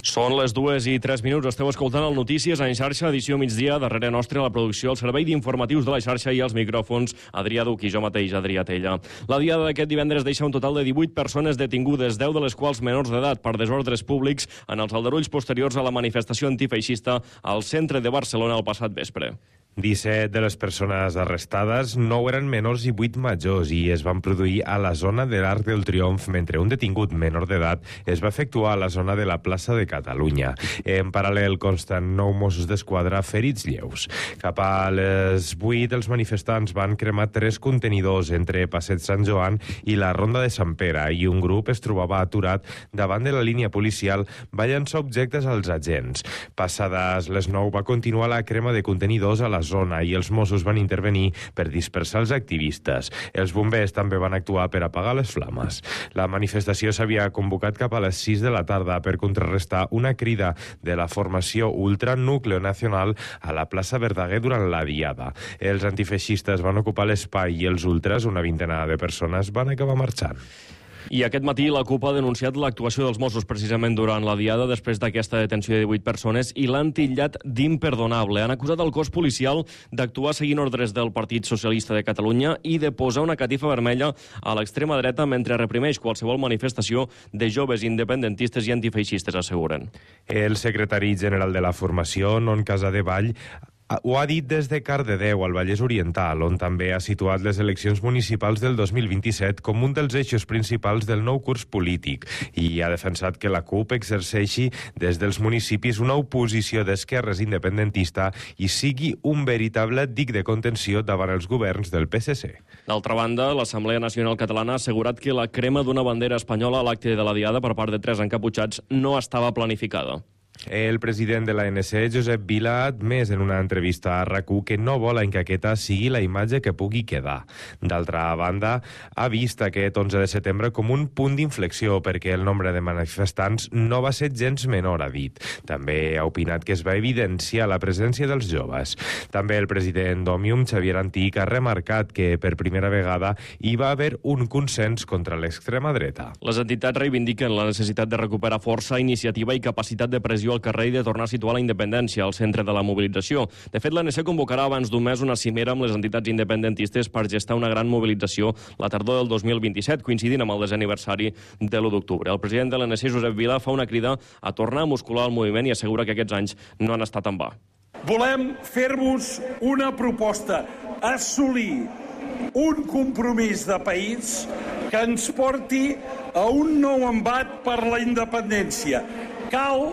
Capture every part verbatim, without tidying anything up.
Són les dues i tres minuts. Esteu escoltant el Notícies en xarxa, edició migdia. Darrere nostre la producció, el servei d'informatius de la xarxa i els micròfons. Adrià Duc i jo mateix, Adrià Tella. La diada d'aquest divendres deixa un total de divuit persones detingudes, deu de les quals menors d'edat per desordres públics en els aldarulls posteriors a la manifestació antifeixista al centre de Barcelona el passat vespre. disset de les persones arrestades, nou eren menors i vuit majors i es van produir a la zona de l'Arc del Triomf, mentre un detingut menor d'edat es va efectuar a la zona de la plaça de Catalunya. En paral·lel consten nou Mossos d'Esquadra ferits lleus. Cap a les vuit, els manifestants van cremar tres contenidors entre Passeig Sant Joan i la Ronda de Sant Pere i un grup es trobava aturat davant de la línia policial, va llançar objectes als agents. Passades les nou va continuar la crema de contenidors a la zona i els Mossos van intervenir per dispersar els activistes. Els bombers també van actuar per apagar les flames. La manifestació s'havia convocat cap a les sis de la tarda per contrarrestar una crida de la formació Ultra Núcleo Nacional a la plaça Verdaguer durant la diada. Els antifeixistes van ocupar l'espai i els ultras, una vintena de persones, van acabar marxant. I aquest matí la CUP ha denunciat l'actuació dels Mossos precisament durant la diada després d'aquesta detenció de divuit persones i l'han titllat d'imperdonable. Han acusat el cos policial d'actuar seguint ordres del Partit Socialista de Catalunya i de posar una catifa vermella a l'extrema dreta mentre reprimeix qualsevol manifestació de joves independentistes i antifeixistes, asseguren. El secretari general de la formació, Non Casadevall, ho ha dit des de Cardedeu, al Vallès Oriental, on també ha situat les eleccions municipals del dos mil vint-i-set com un dels eixos principals del nou curs polític i ha defensat que la CUP exerceixi des dels municipis una oposició d'esquerres independentista i sigui un veritable dic de contenció davant els governs del P S C. D'altra banda, l'Assemblea Nacional Catalana ha assegurat que la crema d'una bandera espanyola a l'acte de la diada per part de tres encaputxats no estava planificada. El president de l'A N C, Josep Vila, ha admès en una entrevista a RAC u que no vol que aquesta sigui la imatge que pugui quedar. D'altra banda, ha vist aquest onze de setembre com un punt d'inflexió perquè el nombre de manifestants no va ser gens menor, ha dit. També ha opinat que es va evidenciar la presència dels joves. També el president d'Òmnium, Xavier Antic, ha remarcat que per primera vegada hi va haver un consens contra l'extrema dreta. Les entitats reivindiquen la necessitat de recuperar força, iniciativa i capacitat de pressió al carrer i de tornar a situar la independència al centre de la mobilització. De fet, l'A N C convocarà abans d'un mes una cimera amb les entitats independentistes per gestar una gran mobilització la tardor del dos mil vint-i-set, coincidint amb el desè aniversari de l'u d'octubre. El president de l'A N C, Josep Vila, fa una crida a tornar a muscular el moviment i assegura que aquests anys no han estat en va. Volem fer-vos una proposta, assolir un compromís de país que ens porti a un nou embat per la independència. Cal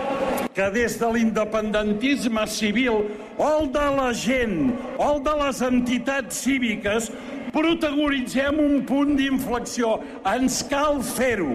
que des de l'independentisme civil o el de la gent o el de les entitats cíviques protagonitzem un punt d'inflexió. Ens cal fer-ho.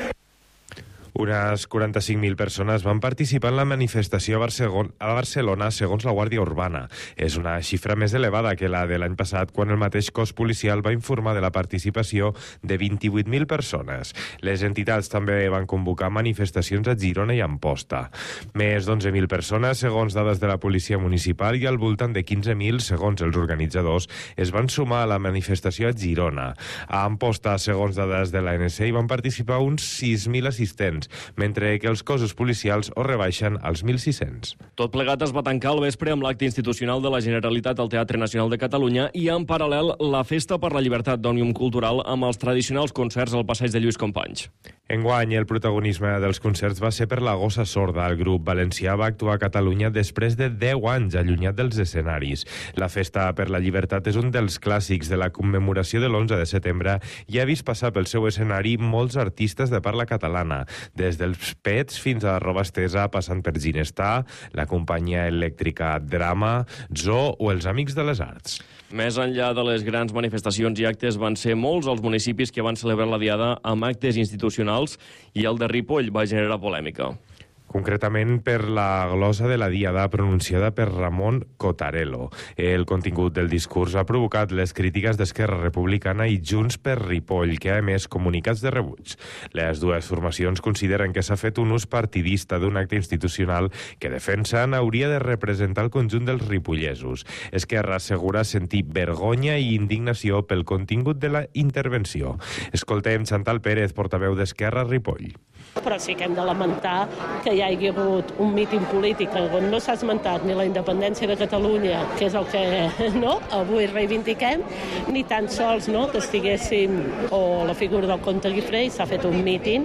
Unes quaranta-cinc mil persones van participar en la manifestació a Barcelona segons la Guàrdia Urbana. És una xifra més elevada que la de l'any passat, quan el mateix cos policial va informar de la participació de vint-i-vuit mil persones. Les entitats també van convocar manifestacions a Girona i Amposta. Més d'onze mil persones, segons dades de la policia municipal, i al voltant de quinze mil, segons els organitzadors, es van sumar a la manifestació a Girona. A Amposta, segons dades de l'A N C, hi van participar uns sis mil assistents, mentre que els cossos policials ho rebaixen als mil sis-cents. Tot plegat es va tancar al vespre amb l'acte institucional de la Generalitat al Teatre Nacional de Catalunya i, en paral·lel, la Festa per la Llibertat d'Òmnium Cultural amb els tradicionals concerts al Passeig de Lluís Companys. Enguany, el protagonisme dels concerts va ser per la Gossa Sorda. El grup valencià va actuar a Catalunya després de deu anys allunyat dels escenaris. La Festa per la Llibertat és un dels clàssics de la commemoració de l'onze de setembre i ha vist passar pel seu escenari molts artistes de parla catalana, des dels Pets fins a Roba Estesa, passant per Ginestar, la companyia elèctrica Drama, Zoo o els Amics de les Arts. Més enllà de les grans manifestacions i actes, van ser molts els municipis que van celebrar la diada amb actes institucionals i el de Ripoll va generar polèmica. concretament per la glosa de la diada pronunciada per Ramon Cotarello. El contingut del discurs ha provocat les crítiques d'Esquerra Republicana i Junts per Ripoll, que ha emès comunicats de rebuig. Les dues formacions consideren que s'ha fet un ús partidista d'un acte institucional que defensen hauria de representar el conjunt dels ripollesos. Esquerra assegura sentir vergonya i indignació pel contingut de la intervenció. Escoltem Chantal Pérez, portaveu d'Esquerra Ripoll. Però sí que hem de lamentar que hi hagi hagut un míting polític on no s'ha esmentat ni la independència de Catalunya, que és el que no, avui reivindiquem, ni tan sols no, que estiguéssim, o la figura del comte Guifré, s'ha fet un míting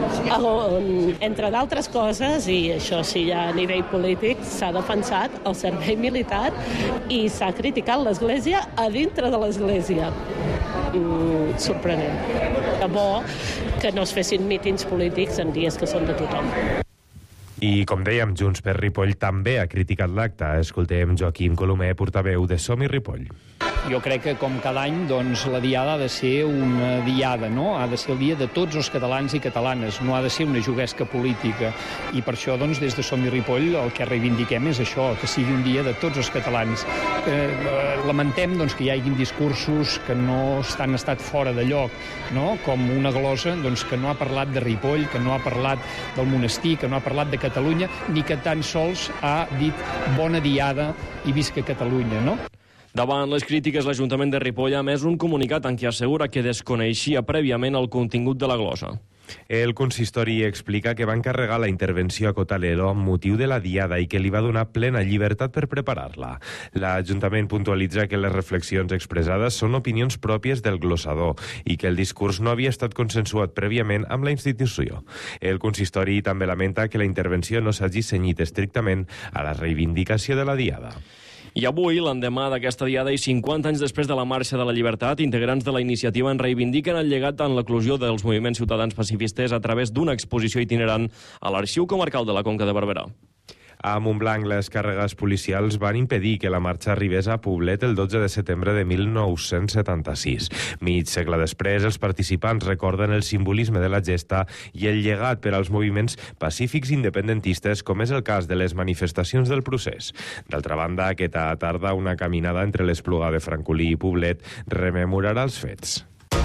on, entre d'altres coses, i això sí ja a nivell polític, s'ha defensat el servei militar i s'ha criticat l'Església a dintre de l'Església. Mm, sorprenent. De bo que no es fessin mítings polítics en dies que són de tothom. I, com dèiem, Junts per Ripoll també ha criticat l'acte. Escoltem Joaquim Colomer, portaveu de Som-hi Ripoll. Jo crec que, com cada any, doncs, la diada ha de ser una diada, no? Ha de ser el dia de tots els catalans i catalanes, no ha de ser una juguesca política. I per això, doncs, des de Som-hi Ripoll, el que reivindiquem és això, que sigui un dia de tots els catalans. Eh, lamentem, doncs, que hi hagin discursos que no han estat fora de lloc, no? Com una glosa, doncs, que no ha parlat de Ripoll, que no ha parlat del monestir, que no ha parlat de Catalunya, ni que tan sols ha dit bona diada i visca Catalunya, no? Davant les crítiques, l'Ajuntament de Ripoll ha emès un comunicat en què assegura que desconeixia prèviament el contingut de la glosa. El consistori explica que va encarregar la intervenció a Cotalelo amb motiu de la diada i que li va donar plena llibertat per preparar-la. L'Ajuntament puntualitza que les reflexions expressades són opinions pròpies del glossador i que el discurs no havia estat consensuat prèviament amb la institució. El consistori també lamenta que la intervenció no s'hagi cenyit estrictament a la reivindicació de la diada. I avui, l'endemà d'aquesta diada i cinquanta anys després de la Marxa de la Llibertat, integrants de la iniciativa en reivindiquen el llegat en l'eclosió dels moviments ciutadans pacifistes a través d'una exposició itinerant a l'Arxiu Comarcal de la Conca de Barberà. A Montblanc, les càrregues policials van impedir que la marxa arribés a Poblet el dotze de setembre de mil nou-cents setanta-sis. Mig segle després, els participants recorden el simbolisme de la gesta i el llegat per als moviments pacífics independentistes, com és el cas de les manifestacions del procés. D'altra banda, aquesta tarda, una caminada entre l'Espluga de Francolí i Poblet rememorarà els fets.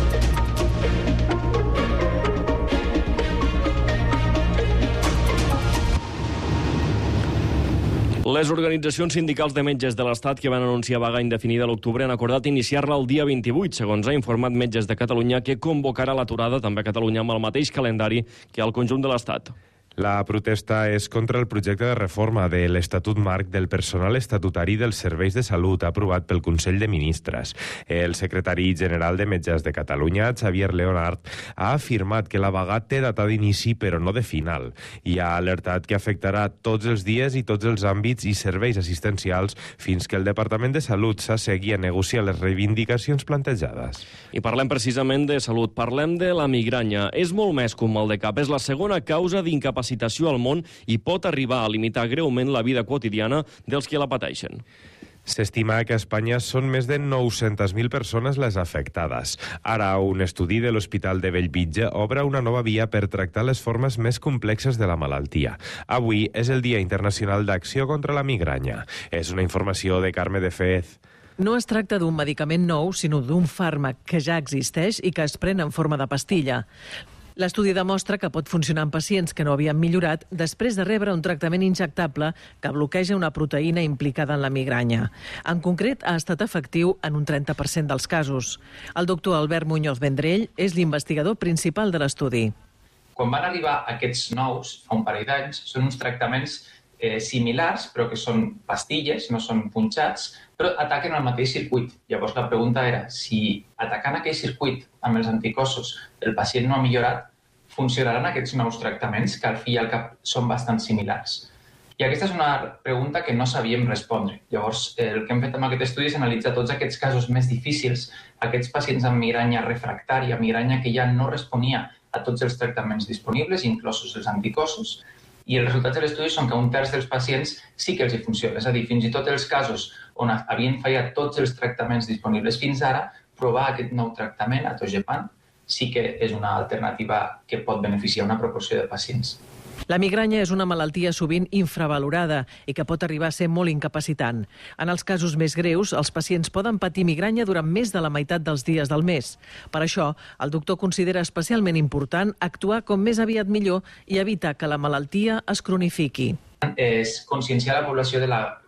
Les organitzacions sindicals de metges de l'Estat que van anunciar vaga indefinida a l'octubre han acordat iniciar-la el dia vint-i-vuit, segons ha informat Metges de Catalunya, que convocarà l'aturada també a Catalunya amb el mateix calendari que al conjunt de l'Estat. La protesta és contra el projecte de reforma de l'Estatut Marc del Personal Estatutari dels Serveis de Salut aprovat pel Consell de Ministres. El secretari general de Metges de Catalunya, Xavier Leonard, ha afirmat que la vaga té data d'inici però no de final i ha alertat que afectarà tots els dies i tots els àmbits i serveis assistencials fins que el Departament de Salut s'assegui a negociar les reivindicacions plantejades. I parlem precisament de salut. Parlem de la migranya. És molt més que un mal de cap. És la segona causa d'incapacitat al món i pot arribar a limitar greument la vida quotidiana dels que la pateixen. S'estima que a Espanya són més de nou-centes mil persones les afectades. Ara, un estudi de l'Hospital de Bellvitge obre una nova via per tractar les formes més complexes de la malaltia. Avui és el Dia Internacional d'Acció contra la Migranya. És una informació de Carme de Fez. No es tracta d'un medicament nou, sinó d'un fàrmac que ja existeix i que es pren en forma de pastilla. L'estudi demostra que pot funcionar en pacients que no havien millorat després de rebre un tractament injectable que bloqueja una proteïna implicada en la migranya. En concret, ha estat efectiu en un trenta per cent dels casos. El doctor Albert Muñoz Vendrell és l'investigador principal de l'estudi. Quan van arribar aquests nous, fa un parell d'anys, són uns tractaments eh, similars, però que són pastilles, no són punxats, però ataquen el mateix circuit. Llavors la pregunta era, si atacant aquell circuit amb els anticossos el pacient no ha millorat, funcionaran aquests nous tractaments que al fi i al cap són bastant similars? I aquesta és una pregunta que no sabíem respondre. Llavors, el que hem fet amb aquest estudi és analitzar tots aquests casos més difícils, aquests pacients amb migranya refractària, migranya que ja no responia a tots els tractaments disponibles, inclosos els anticossos, i els resultats de l'estudi són que un terç dels pacients sí que els hi funciona. És a dir, fins i tot els casos on havien fallat tots els tractaments disponibles fins ara, provar aquest nou tractament, atogepant, sí que és una alternativa que pot beneficiar una proporció de pacients. La migranya és una malaltia sovint infravalorada i que pot arribar a ser molt incapacitant. En els casos més greus, els pacients poden patir migranya durant més de la meitat dels dies del mes. Per això, el doctor considera especialment important actuar com més aviat millor i evitar que la malaltia es cronifiqui. És conscienciar la població de la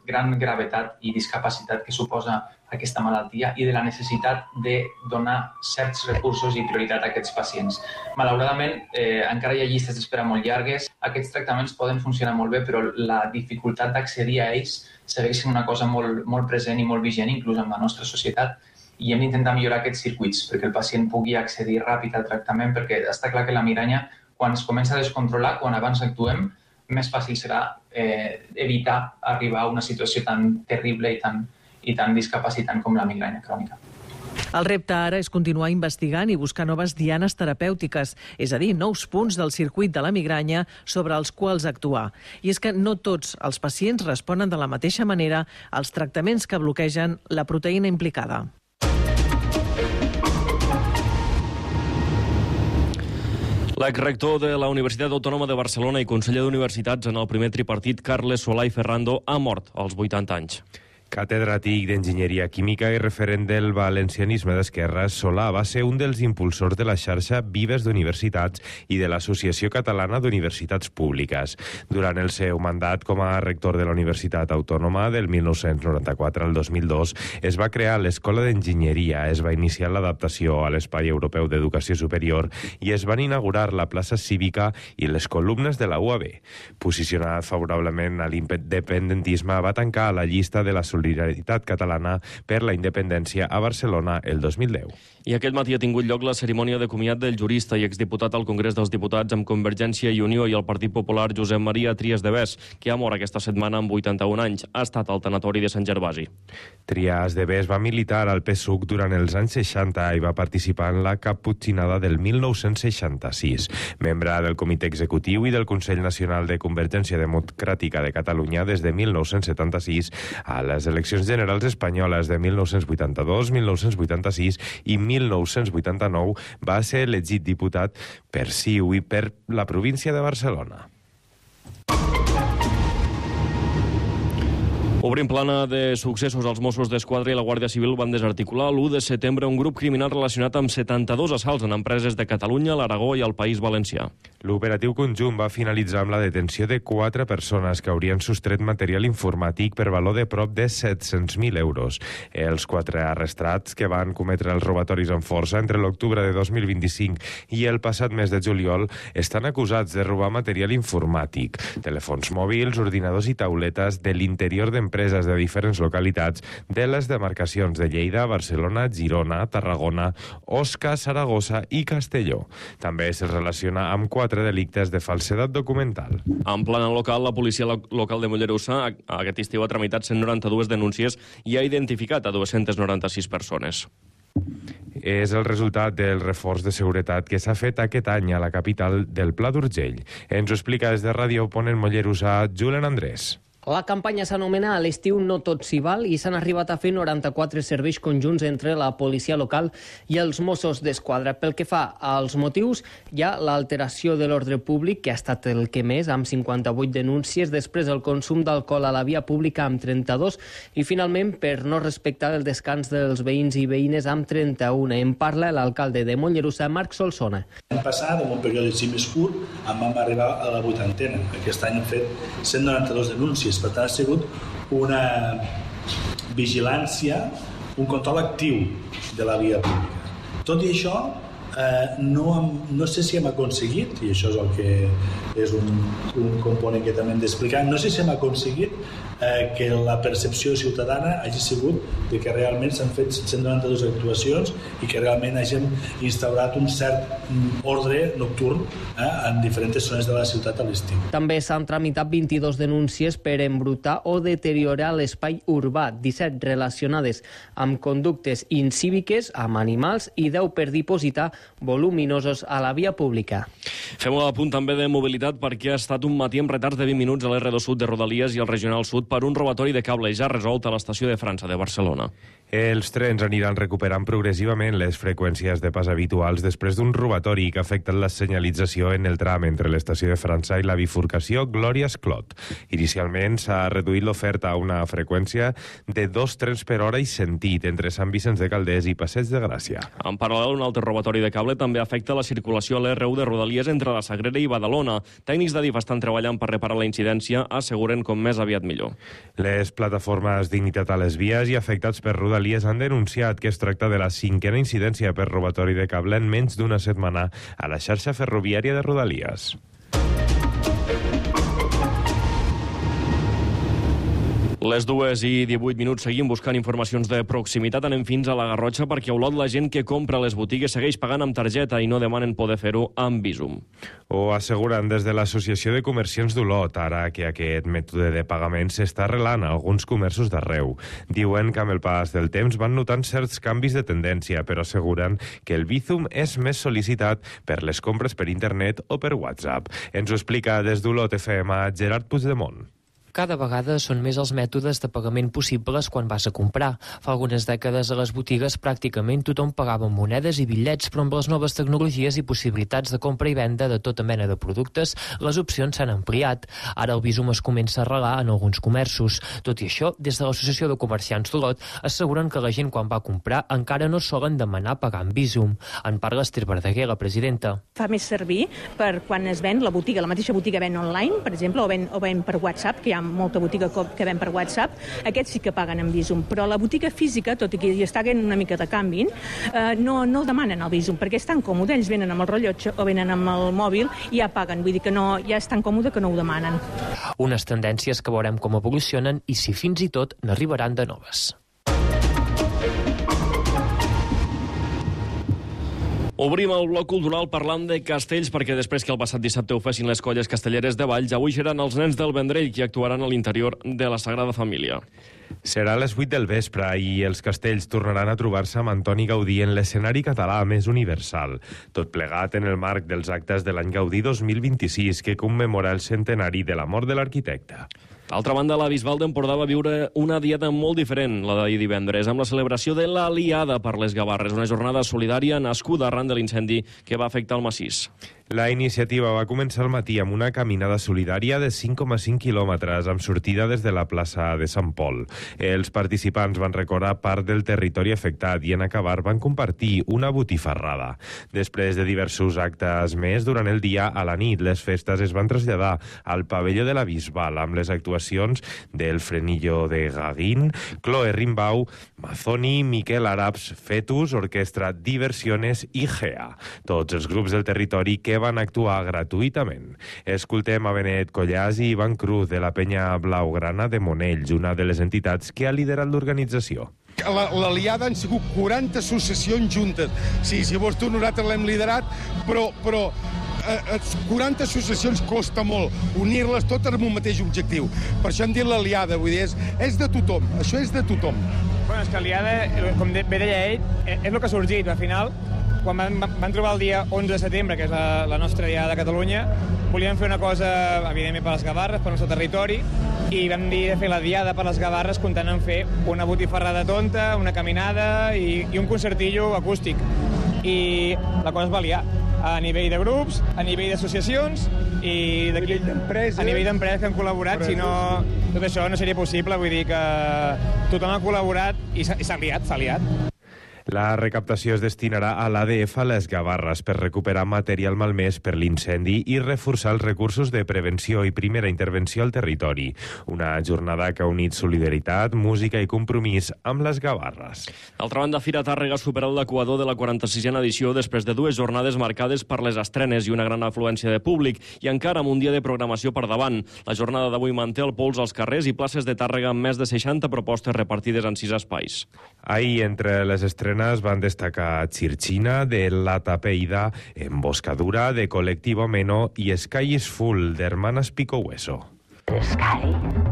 gran gravetat i discapacitat que suposa aquesta malaltia i de la necessitat de donar certs recursos i prioritat a aquests pacients. Malauradament, eh, encara hi ha llistes d'espera molt llargues. Aquests tractaments poden funcionar molt bé, però la dificultat d'accedir a ells segueix sent una cosa molt, molt present i molt vigent, inclús en la nostra societat, i hem d'intentar millorar aquests circuits perquè el pacient pugui accedir ràpid al tractament, perquè està clar que la migranya, quan es comença a descontrolar, quan abans actuem, més fàcil serà eh, evitar arribar a una situació tan terrible i tan i tan discapacitant com la migranya crònica. El repte ara és continuar investigant i buscar noves dianes terapèutiques, és a dir, nous punts del circuit de la migranya sobre els quals actuar. I és que no tots els pacients responen de la mateixa manera als tractaments que bloquegen la proteïna implicada. L'exrector de la Universitat Autònoma de Barcelona i conseller d'Universitats en el primer tripartit, Carles Solà i Ferrando, ha mort als vuitanta anys. Catedràtic d'Enginyeria Química i referent del valencianisme d'esquerres, Solà va ser un dels impulsors de la xarxa Vives d'Universitats i de l'Associació Catalana d'Universitats Públiques. Durant el seu mandat com a rector de la Universitat Autònoma del mil nou-cents noranta-quatre al dos mil dos es va crear l'Escola d'Enginyeria, es va iniciar l'adaptació a l'Espai Europeu d'Educació Superior i es van inaugurar la plaça cívica i les columnes de la U A B. Posicionat favorablement a l'independentisme, va tancar la llista de la Solidaritat Catalana per la Independència a Barcelona el dos mil deu. I aquest matí ha tingut lloc la cerimònia de comiat del jurista i exdiputat al Congrés dels Diputats amb Convergència i Unió i el Partit Popular, Josep Maria Trias de Bes, que ha mort aquesta setmana amb vuitanta-un anys. Ha estat al tanatori de Sant Gervasi. Trias de Bes va militar al P S U C durant els anys seixanta i va participar en la caputxinada del mil nou-cents seixanta-sis. Membre del Comitè Executiu i del Consell Nacional de Convergència Democràtica de Catalunya des de mil nou-cents setanta-sis a les eleccions generals espanyoles de mil nou-cents vuitanta-dos, mil nou-cents vuitanta-sis i mil nou-cents vuitanta-nou va ser elegit diputat per C I U i per la província de Barcelona. Obrim plana de successos. Els Mossos d'Esquadra i la Guàrdia Civil van desarticular l'u de setembre un grup criminal relacionat amb setanta-dos assalts en empreses de Catalunya, l'Aragó i el País Valencià. L'operatiu conjunt va finalitzar amb la detenció de quatre persones que haurien sostret material informàtic per valor de prop de set-cents mil euros. Els quatre arrestats, que van cometre els robatoris amb força entre l'octubre de dos mil vint-i-cinc i el passat mes de juliol, estan acusats de robar material informàtic, telèfons mòbils, ordinadors i tauletes de l'interior d'empreses empreses de diferents localitats de les demarcacions de Lleida, Barcelona, Girona, Tarragona, Osca, Saragossa i Castelló. També se'ls relaciona amb quatre delictes de falsedat documental. En plana local, la policia local de Mollerussa aquest estiu ha tramitat cent noranta-dues denúncies i ha identificat a dues-centes noranta-sis persones. És el resultat del reforç de seguretat que s'ha fet aquest any a la capital del Pla d'Urgell. Ens ho explica des de Ràdio Ponent Mollerussa, Julen Andrés. La campanya s'anomena A l'estiu no tot s'hi val i s'han arribat a fer noranta-quatre serveis conjunts entre la policia local i els Mossos d'Esquadra. Pel que fa als motius, hi ha l'alteració de l'ordre públic, que ha estat el que més, amb cinquanta-vuit denúncies, després el consum d'alcohol a la via pública amb trenta-dos i finalment per no respectar el descans dels veïns i veïnes amb trenta-un. En parla l'alcalde de Mollerussa, Marc Solsona. L'any passat, en un període així més curt, en vam arribar a la vuitantena. Aquest any hem fet cent noranta-dos denúncies. Per tant, ha sigut una vigilància, un control actiu de la via pública. Tot i això, eh, no, hem, no sé si hem aconseguit, i això és el que és un, un component que també hem d'explicar, no sé si hem aconseguit eh, que la percepció ciutadana hagi sigut de que realment s'han fet cent noranta-dues actuacions i que realment hagin instaurat un cert ordre nocturn eh, en diferents zones de la ciutat a l'estiu. També s'han tramitat vint-i-dos denúncies per embrutar o deteriorar l'espai urbà, disset relacionades amb conductes incíviques, amb animals i deu per dipositar voluminosos a la via pública. Fem un apunt també de mobilitat perquè ha estat un matí amb retards de vint minuts a l'R dos Sud de Rodalies i el Regional Sud per un robatori de cable ja resolt a l'estació de França de Barcelona. Els trens aniran recuperant progressivament les freqüències de pas habituals després d'un robatori que ha afectat la senyalització en el tram entre l'estació de França i la bifurcació Glòries-Clot. Inicialment s'ha reduït l'oferta a una freqüència de dos trens per hora i sentit entre Sant Vicenç de Calders i Passeig de Gràcia. En paral·lel, un altre robatori de cable també afecta la circulació a l'R u de Rodalies entre la Sagrera i Badalona. Tècnics d'Adif estan treballant per reparar la incidència, asseguren com més aviat millor. Les plataformes Dignitat a les vies i afectats per Rodalies han denunciat que es tracta de la cinquena incidència per robatori de cable en menys d'una setmana a la xarxa ferroviària de Rodalies. Les dues i divuit minuts seguim buscant informacions de proximitat. Anem fins a la Garrotxa perquè a Olot la gent que compra a les botigues segueix pagant amb targeta i no demanen poder fer-ho amb Bizum. Ho asseguren des de l'Associació de Comerciants d'Olot, ara que aquest mètode de pagament s'està arrelant a alguns comerços d'arreu. Diuen que amb el pas del temps van notant certs canvis de tendència, però asseguren que el Bizum és més sol·licitat per les compres per internet o per WhatsApp. Ens ho explica des d'Olot F M Gerard Puigdemont. Cada vegada són més els mètodes de pagament possibles quan vas a comprar. Fa algunes dècades a les botigues pràcticament tothom pagava amb monedes i bitllets, però amb les noves tecnologies i possibilitats de compra i venda de tota mena de productes, les opcions s'han ampliat. Ara el Bizum es comença a arrelar en alguns comerços. Tot i això, des de l'Associació de Comerciants d'Olot asseguren que la gent quan va a comprar encara no solen demanar pagar amb Bizum. En parla Esther Verdaguer, la presidenta. Fa més servir per quan es ven la botiga, la mateixa botiga ven online, per exemple, o ven, o ven per WhatsApp, que hi ha molta botiga que ven per WhatsApp, aquests sí que paguen amb Bizum, però la botiga física, tot i que hi està havent una mica de canvi, eh, no, no demanen el Bizum, perquè és tan còmode, ells venen amb el rellotge o venen amb el mòbil i ja paguen, vull dir que no, ja és tan còmode que no ho demanen. Unes tendències que veurem com evolucionen i si fins i tot n'arribaran de noves. Obrim el bloc cultural parlant de castells, perquè després que el passat dissabte ho fessin les colles castelleres de Valls, avui seran els nens del Vendrell qui actuaran a l'interior de la Sagrada Família. Serà a les vuit del vespre i els castells tornaran a trobar-se amb Antoni Gaudí en l'escenari català més universal. Tot plegat en el marc dels actes de l'any Gaudí dos mil vint-i-sis, que commemora el centenari de la mort de l'arquitecte. D'altra banda, la Bisbal d'Empordà va viure una diada molt diferent, la d'ahir divendres, amb la celebració de l'Aliada per les Gavarres, una jornada solidària nascuda arran de l'incendi que va afectar el massís. La iniciativa va començar al matí amb una caminada solidària de cinc coma cinc quilòmetres amb sortida des de la plaça de Sant Pol. Els participants van recórrer part del territori afectat i en acabar van compartir una botifarrada. Després de diversos actes més, durant el dia a la nit, les festes es van traslladar al pavelló de la Bisbal amb les actuacions del Frenillo de Gagín, Chloe Rimbau, Mazzoni, Miquel Arabs, Fetus, Orquestra Diversiones i Gea. Tots els grups del territori que van actuar gratuïtament. Escoltem a Benet Collàs i Ivan Cruz de la Penya Blaugrana de Monells, una de les entitats que ha liderat l'organització. L'Aliada han sigut quaranta associacions juntes. Sí, si vols tu, nosaltres l'hem liderat, però, però eh, quaranta associacions costa molt unir-les totes amb un mateix objectiu. Per això hem dit l'Aliada, vull dir, és, és de tothom, això és de tothom. Bueno, és que l'Aliada, com bé deia ell, és el que ha sorgit, al final. Quan van, van trobar el dia onze de setembre, que és la, la nostra Diada de Catalunya, volíem fer una cosa, evidentment, per les Gavarres, per al nostre territori, i vam dir de fer la Diada per les Gavarres comptant en fer una botifarrada tonta, una caminada i, i un concertillo acústic. I la cosa es va liar a nivell de grups, a nivell d'associacions i de, a nivell d'empreses a nivell d'empreses que han col·laborat, si no tot això no seria possible, vull dir que tothom ha col·laborat i s'ha liat, s'ha liat. La recaptació es destinarà a l'A D F a les Gavarres per recuperar material malmès per l'incendi i reforçar els recursos de prevenció i primera intervenció al territori. Una jornada que ha unit solidaritat, música i compromís amb les Gavarres. D'altra banda, Fira Tàrrega ha superat l'equador de la quaranta-sisena edició després de dues jornades marcades per les estrenes i una gran afluència de públic, i encara amb un dia de programació per davant. La jornada d'avui manté el pols als carrers i places de Tàrrega amb més de seixanta propostes repartides en sis espais. Ahir, entre les estrenes van destacar Chirchina, de La Tapeida, Emboscadura, de Colectivo Meno i Sky is Full, d'Hermanas Pico Hueso. The sky,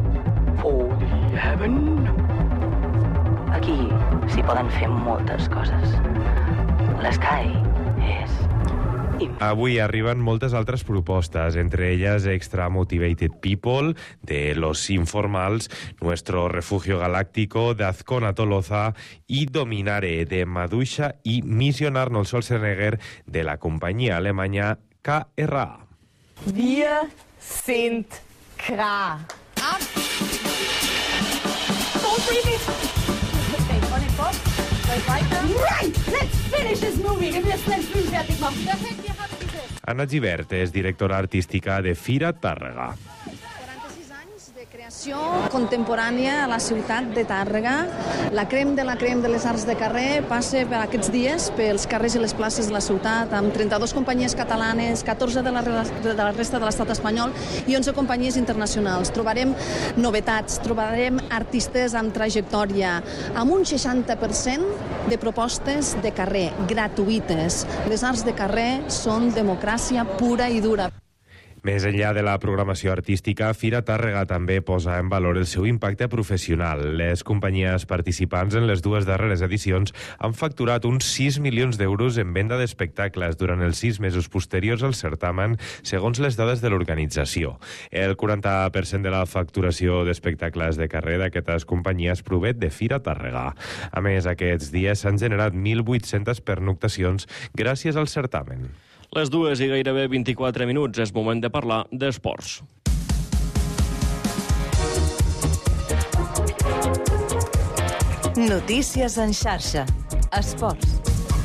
holy heaven. Aquí s'hi poden fer moltes coses. L'esky és... Avui arriben moltes altres propostes, entre ellas Extra Motivated People, de Los Informals, Nuestro Refugio Galáctico, de Azcona Toloza y Dominare, de Madusha y Mission Arnold Schwarzenegger, de la compañía alemanya K R A. Wir sind K R A. Don't breathe it. Okay, on it, Bob. Right! Let's finish this movie! Wir müssen den Film fertig machen. Perfekt, ihr habt diese. Anna Givert és directora artística de Fira Tàrrega. Creació contemporània a la ciutat de Tàrrega. La crem de la crem de les arts de carrer passa per aquests dies pels carrers i les places de la ciutat, amb trenta-dues companyies catalanes, catorze de la, de la resta de l'estat espanyol i onze companyies internacionals. Trobarem novetats, trobarem artistes amb trajectòria, amb un seixanta per cent de propostes de carrer, gratuïtes. Les arts de carrer són democràcia pura i dura. Més enllà de la programació artística, Fira Tàrrega també posa en valor el seu impacte professional. Les companyies participants en les dues darreres edicions han facturat uns sis milions d'euros en venda d'espectacles durant els sis mesos posteriors al certamen, segons les dades de l'organització. El quaranta per cent de la facturació d'espectacles de carrer d'aquestes companyies prové de Fira Tàrrega. A més, aquests dies s'han generat mil vuit-centes pernoctacions gràcies al certamen. Les dues i gairebé vint-i-quatre minuts. És moment de parlar d'esports. Notícies en xarxa. Esports.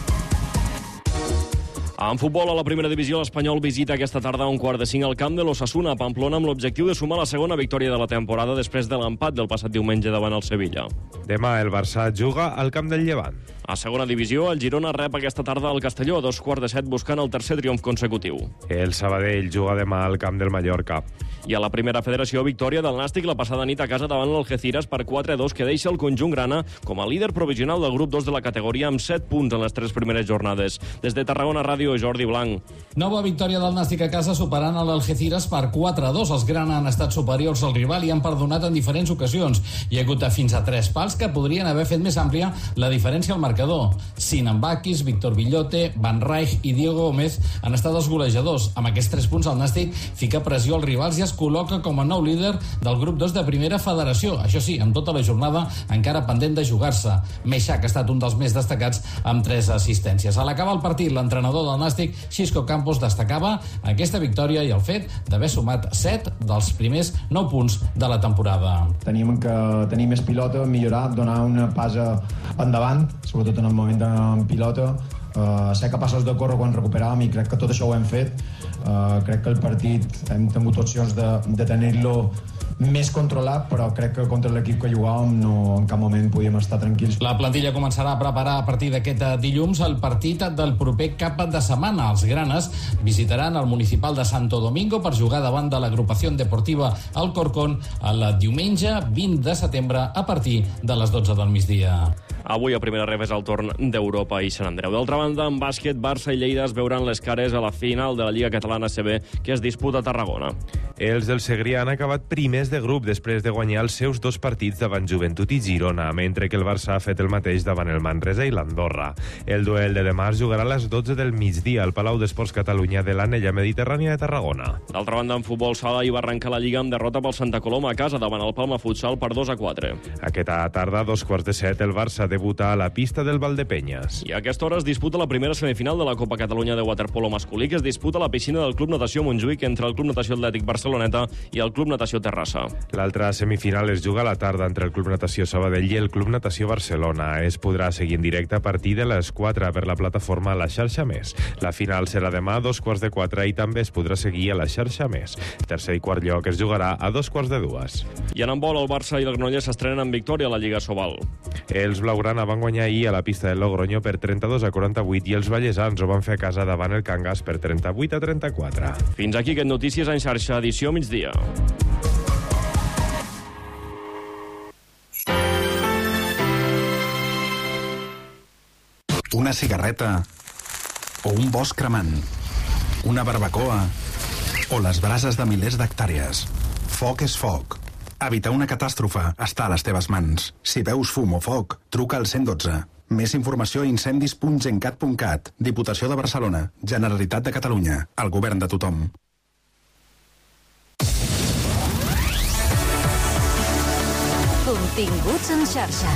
En futbol, a la primera divisió, l'Espanyol visita aquesta tarda a un quart de cinc al camp de l'Osasuna, a Pamplona, amb l'objectiu de sumar la segona victòria de la temporada després de l'empat del passat diumenge davant el Sevilla. Demà el Barça juga al camp del Llevant. A segona divisió, el Girona rep aquesta tarda al Castelló a dos quarts de set buscant el tercer triomf consecutiu. El Sabadell juga demà al camp del Mallorca. I a la primera federació, victòria del Nàstic la passada nit a casa davant l'Algeciras per quatre a dos, que deixa el conjunt grana com a líder provisional del grup dos de la categoria amb set punts en les tres primeres jornades. Des de Tarragona Ràdio, Jordi Blanc. Nova victòria del Nàstic a casa superant a l'Algeciras per quatre a dos. Els grana han estat superiors al rival i han perdonat en diferents ocasions. Hi ha hagut fins a tres pals que podrien haver fet més àmplia la diferència al marcador. Sinan Bakis, Víctor Villote, Van Rijk i Diego Gómez han estat els golejadors. Amb aquests tres punts el Nàstic fica pressió als rivals i es col·loca com a nou líder del grup dos de primera federació. Això sí, amb tota la jornada encara pendent de jugar-se. Meixac ha estat un dels més destacats amb tres assistències. A l'acabar el partit, l'entrenador del Nàstic, Xisco Campos, destacava aquesta victòria i el fet d'haver sumat set dels primers nou punts de la temporada. Teníem que tenir més pilota, millorar, donar una passa endavant, sobretot en el moment de pilota, uh, ser capaços de córrer quan recuperàvem, i crec que tot això ho hem fet. Uh, crec que el partit hem tingut opcions de, de tenir-lo més controlat, però crec que contra l'equip que jugàvem no, en cap moment podíem estar tranquils. La plantilla començarà a preparar a partir d'aquest dilluns el partit del proper cap de setmana. Els granes visitaran el municipal de Santo Domingo per jugar davant de l'agrupació deportiva Alcorcón el diumenge vint de setembre a partir de les dotze del migdia. Avui a primera ref és el torn d'Europa i Sant Andreu. D'altra banda, en bàsquet, Barça i Lleida es veuran les cares a la final de la Lliga Catalana C B, que es disputa a Tarragona. Els del Segrià han acabat primers de grup després de guanyar els seus dos partits davant Joventut i Girona, mentre que el Barça ha fet el mateix davant el Manresa i l'Andorra. El duel de demà es jugarà a les dotze del migdia al Palau d'Esports Catalunya de l'Anella Mediterrània de Tarragona. D'altra banda, en futbol sala hi va arrencar la Lliga amb derrota pel Santa Coloma a casa davant el Palma Futsal per dos a quatre. Aquesta tarda, a dos quarts de set, el Barça debuta a la pista del Valdepenyes. I a aquesta hora es disputa la primera semifinal de la Copa Catalunya de waterpolo masculí, que es disputa a la piscina del Club Natació Montjuïc entre el Club Natació Atlètic Barceloneta i el Club Natació Terrassa. L'altra semifinal es juga a la tarda entre el Club Natació Sabadell i el Club Natació Barcelona. Es podrà seguir en directe a partir de les quatre per la plataforma La Xarxa Més. La final serà demà a dos quarts de quatre i també es podrà seguir a La Xarxa Més. Tercer i quart lloc es jugarà a dos quarts de dues. I en handbol, el Barça i el Granollers s'estrenen en victòria a la Lliga Sobal. Els blaugrana van guanyar ahir a la pista del Logroño per trenta-dos a quaranta-vuit i els vallesans ho van fer a casa davant el Cangas per trenta-vuit a trenta-quatre. Fins aquí aquest Notícies en xarxa, edició migdia. Una cigarreta o un bosc cremant, una barbacoa o les brases de milers d'hectàrees. Foc és foc. Evitar una catàstrofe està a les teves mans. Si veus fum o foc, truca al cent dotze. Més informació a incendis punt gencat punt cat. Diputació de Barcelona. Generalitat de Catalunya. El govern de tothom. Continguts en xarxa.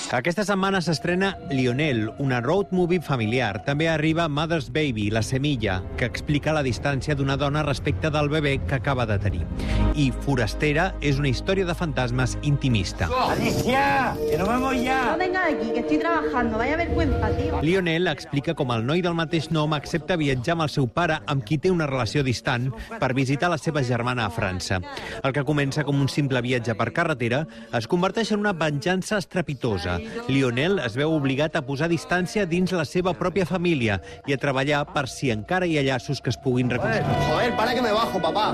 Aquesta setmana s'estrena Lionel, una road movie familiar. També arriba Mother's Baby, la semilla, que explica la distància d'una dona respecte del bebè que acaba de tenir. I Forastera és una història de fantasmes intimista. ¡Alicia! ¡Que nos vamos ya! No venga de aquí, que estoy trabajando. Vaya vergüenza, tío. Lionel explica com el noi del mateix nom accepta viatjar amb el seu pare, amb qui té una relació distant, per visitar la seva germana a França. El que comença com un simple viatge per carretera es converteix en una venjança estrepitosa. Lionel es veu obligat a posar distància dins la seva pròpia família i a treballar per si encara hi ha llaços que es puguin reconstruir. Joder, para que me bajo, papá.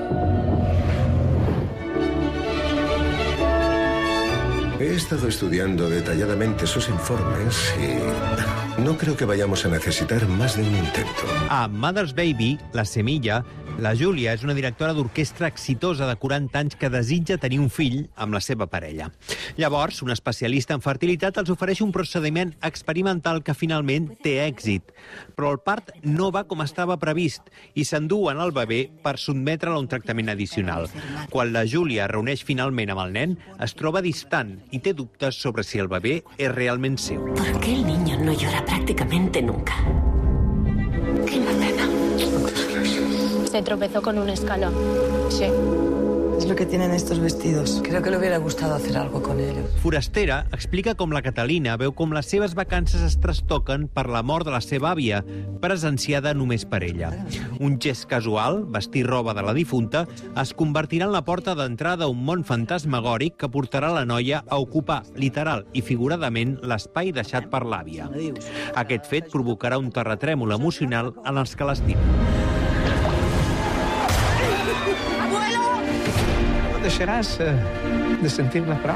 He estado estudiando detalladamente sus informes y no creo que vayamos a necesitar más de un intento. A Mother's Baby, la semilla, la Júlia és una directora d'orquestra exitosa de quaranta anys que desitja tenir un fill amb la seva parella. Llavors, un especialista en fertilitat els ofereix un procediment experimental que finalment té èxit. Però el part no va com estava previst i s'enduen el bebè per sotmetre'l a un tractament addicional. Quan la Júlia es reuneix finalment amb el nen, es troba distant y té dubtes sobre si el bebé es realmente seu. ¿Por qué el niño no llora prácticamente nunca? ¡Qué pena! Se tropezó con un escalón. Sí. Es lo que tienen estos vestidos. Creo que le hubiera gustado hacer algo con ellos. Forastera explica com la Catalina veu com les seves vacances es trastoquen per la mort de la seva àvia, presenciada només per ella. Un gest casual, vestir roba de la difunta, es convertirà en la porta d'entrada a un món fantasmagòric que portarà la noia a ocupar, literal i figuradament, l'espai deixat per l'àvia. Aquest fet provocarà un terratrèmol emocional en els que l'estimen. Deixaràs uh, de sentir-la prou?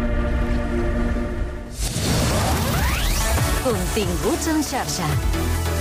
Continguts en xarxa.